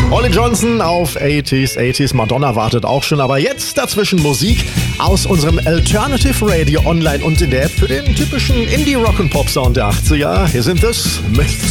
Olly Johnson auf 80s. Madonna wartet auch schon, aber jetzt dazwischen Musik aus unserem Alternative Radio online und in der App für den typischen Indie-Rock- und Pop-Sound der 80er. Hier sind es Myths.